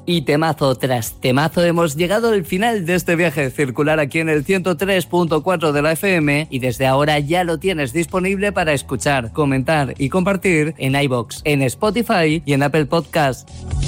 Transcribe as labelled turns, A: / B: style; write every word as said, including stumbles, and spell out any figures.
A: Y temazo tras temazo hemos llegado al final de este viaje circular aquí en el ciento tres punto cuatro de la F M y desde ahora ya lo tienes disponible para escuchar, comentar y compartir en iVoox, en Spotify y en Apple Podcast.